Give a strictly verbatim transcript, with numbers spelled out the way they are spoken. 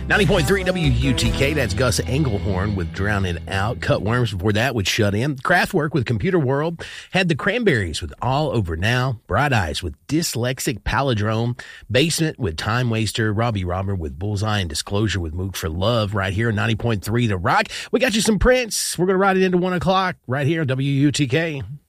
ninety point three W U T K, that's Gus Engelhorn with Drown It Out. Cut Worms before that with Shut In. Kraftwerk with Computer World. Had the Cranberries with All Over Now. Bright Eyes with Dyslexic Palindrome. Basement with Time Waster. Robbie Robert with Bullseye and Disclosure with Moog for Love right here on ninety point three The Rock. We got you some Prince. We're going to ride it into one o'clock right here on W U T K.